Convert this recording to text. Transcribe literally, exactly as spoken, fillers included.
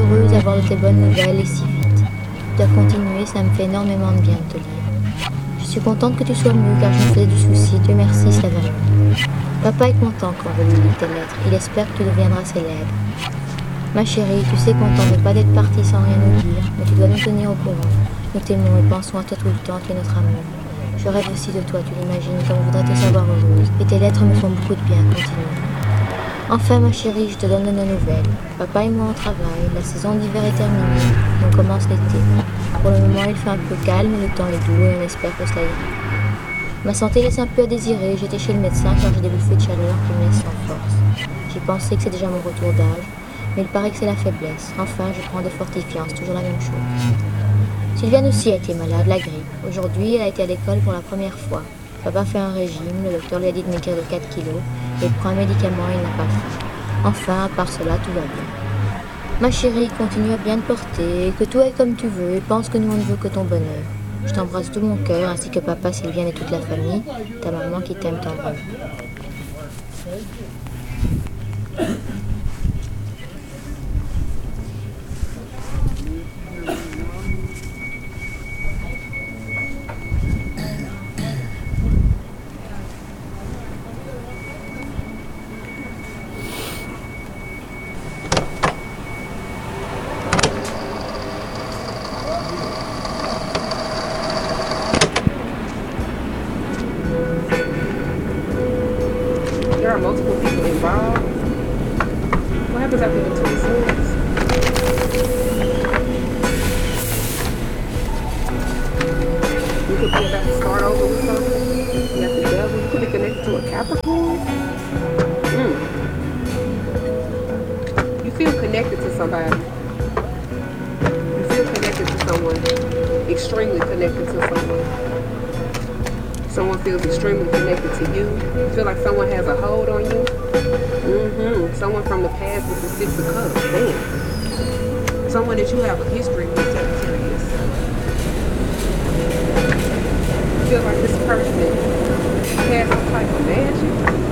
heureuse à voir de tes bonnes nouvelles et si vite. Tu dois continuer, ça me fait énormément de bien de te lire. Je suis contente que tu sois mieux car je me faisais du souci, Dieu merci, ça va mieux. Papa est content quand je lui lis tes lettres, il espère que tu deviendras célèbre. Ma chérie, tu sais qu'on t'en veut pas d'être partie sans rien nous dire, mais tu dois nous tenir au courant. Nous t'aimons et pensons à toi tout le temps, tu es notre amour. Je rêve aussi de toi, tu l'imagines, comme je voudrais te savoir heureuse. Et tes lettres me font beaucoup de bien, continue. Enfin, ma chérie, je te donne de nos nouvelles. Papa et moi on travaille, la saison d'hiver est terminée, et on commence l'été. Pour le moment, il fait un peu calme, mais le temps est doux et on espère que cela ira. Ma santé laisse un peu à désirer, j'étais chez le médecin car j'ai des bouffées de chaleur qui me laissent sans force. J'ai pensé que c'est déjà mon retour d'âge, mais il paraît que c'est la faiblesse. Enfin, je prends des fortifiants, c'est toujours la même chose. Sylviane aussi a été malade, la grippe. Aujourd'hui, elle a été à l'école pour la première fois. Papa fait un régime, le docteur lui a dit de maigrir de quatre kilos, et il prend un médicament et il n'a pas faim. Enfin, à part cela, tout va bien. Ma chérie, continue à bien te porter, que tout aille comme tu veux, et pense que nous on ne veut que ton bonheur. Je t'embrasse de mon cœur, ainsi que papa, Sylviane et toute la famille, ta maman qui t'aime tendrement. There are multiple people involved. What happens after the twenty-six? You could be about to start over with something. You got the devil. You could be connected to a Capricorn. Mm. You feel connected to somebody. You feel connected to someone. Extremely connected to someone. Someone feels extremely connected to you. You feel like someone has a hold on you. Mm-hmm. Someone from the past with the Six of Cups. Damn. Someone that you have a history with, Sagittarius. You feel like this person has some type of magic.